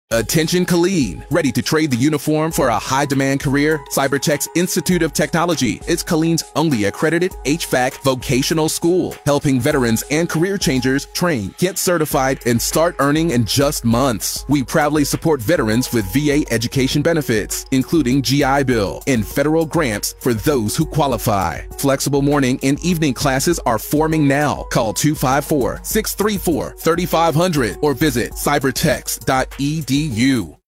Attention Colleen, ready to trade the uniform for a high-demand career? Cybertech's Institute of Technology is Colleen's only accredited HVAC vocational school, helping veterans and career changers train, get certified, and start earning in just months. We proudly support veterans with VA education benefits, including GI Bill and federal grants for those who qualify. Flexible morning and evening classes are forming now. Call 254-634-3500 or visit cybertechs.edu.